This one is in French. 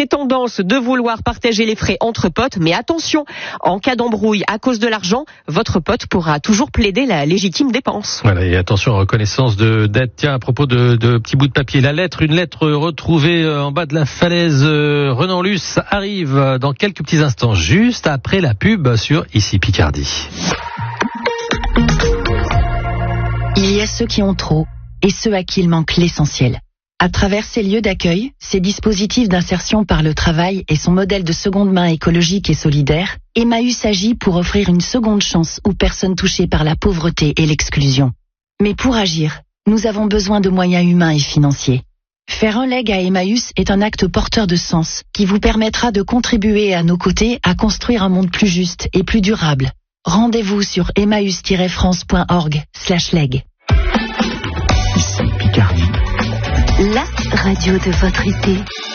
c'est tendance de vouloir partager les frais entre potes, mais attention, en cas d'embrouille à cause de l'argent, votre pote pourra toujours plaider la légitime dépense. Voilà, et attention, reconnaissance de dette. Tiens, à propos de petits bouts de papier, une lettre retrouvée en bas de la falaise Renan Luce arrive dans quelques petits instants, juste après la pub sur Ici Picardie. Il y a ceux qui ont trop et ceux à qui il manque l'essentiel. À travers ces lieux d'accueil, ces dispositifs d'insertion par le travail et son modèle de seconde main écologique et solidaire, Emmaüs agit pour offrir une seconde chance aux personnes touchées par la pauvreté et l'exclusion. Mais pour agir, nous avons besoin de moyens humains et financiers. Faire un leg à Emmaüs est un acte porteur de sens qui vous permettra de contribuer à nos côtés à construire un monde plus juste et plus durable. Rendez-vous sur emmaüs-france.org/leg. Ici Picardie. La radio de votre été.